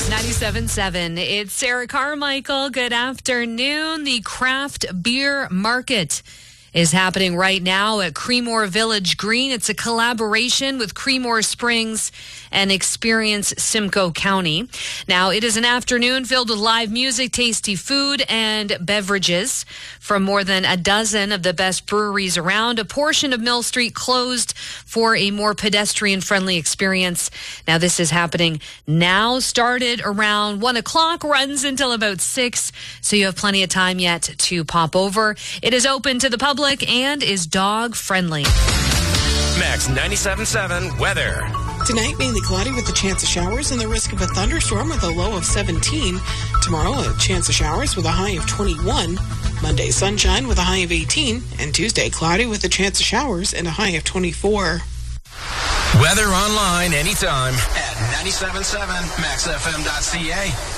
97.7. It's Sarah Carmichael. Good afternoon. The craft beer market is happening right now at Creemore Village Green. It's a collaboration with Creemore Springs and Experience Simcoe County. Now, it is an afternoon filled with live music, tasty food, and beverages from more than a dozen of the best breweries around. A portion of Mill Street closed for a more pedestrian-friendly experience. Now, this is happening now, started around 1 o'clock, runs until about 6, so you have plenty of time yet to pop over. It is open to the public and is dog-friendly. Max 97.7 weather. Tonight, mainly cloudy with a chance of showers and the risk of a thunderstorm with a low of 17. Tomorrow, a chance of showers with a high of 21. Monday, sunshine with a high of 18. And Tuesday, cloudy with a chance of showers and a high of 24. Weather online anytime at 97.7maxfm.ca.